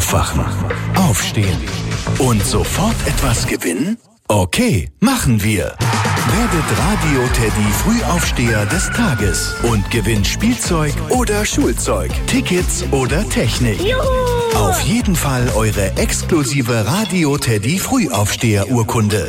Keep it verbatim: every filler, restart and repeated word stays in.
Aufwachen, aufstehen und sofort etwas gewinnen? Okay, machen wir. Werdet Radio-Teddy Frühaufsteher des Tages und gewinnt Spielzeug oder Schulzeug, Tickets oder Technik. Juhu! Auf jeden Fall eure exklusive Radio-Teddy Frühaufsteher-Urkunde.